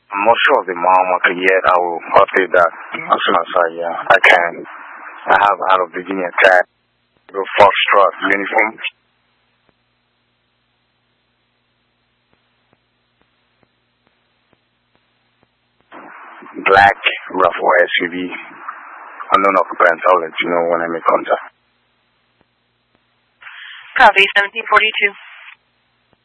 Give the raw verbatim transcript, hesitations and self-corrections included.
I'm not sure of the model yet. I will update that as soon as I, uh, I can. I have out of Virginia tag, the Foxtrot uniform. Black Raffle S U V. Unknown occupants. I'll let you know when I make contact. Copy, seventeen forty-two.